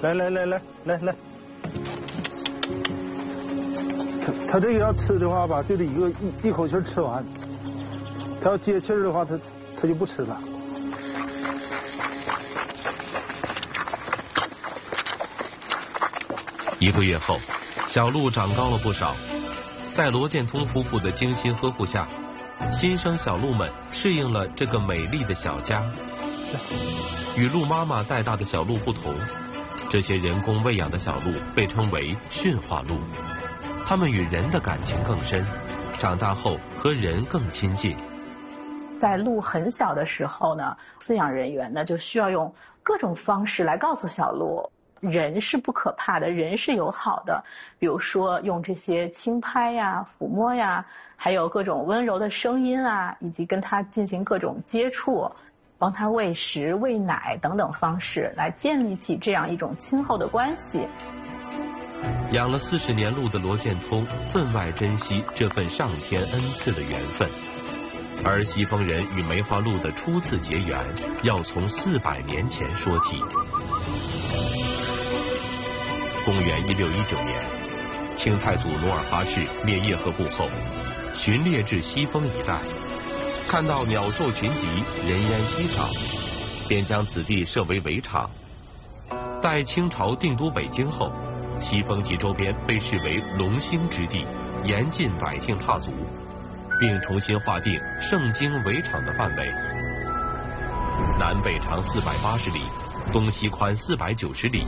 来。他这个要吃的话吧，就得一口气吃完。他要接气儿的话，他就不吃了。 1个月后，小鹿长高了不少。在罗建通夫妇的精心呵护下，新生小鹿们适应了这个美丽的小家。与鹿妈妈带大的小鹿不同，这些人工喂养的小鹿被称为驯化鹿，它们与人的感情更深，长大后和人更亲近。 在鹿很小的时候呢，饲养人员呢就需要用各种方式来告诉小鹿，人是不可怕的，人是友好的。比如说用这些轻拍呀、抚摸呀，还有各种温柔的声音啊，以及跟它进行各种接触，帮它喂食、喂奶等等方式，来建立起这样一种亲厚的关系。 养了40年鹿的罗建通分外珍惜这份上天恩赐的缘分，而西丰人与梅花鹿的初次结缘，要从400年前说起。公元1619年，清太祖努尔哈赤灭叶赫部后，巡猎至西丰一带，看到鸟兽群集，人烟稀少，便将此地设为围场。待清朝定都北京后，西丰及周边被视为龙兴之地，严禁百姓踏足，并重新划定盛京围场的范围。南北长480里，东西宽490里，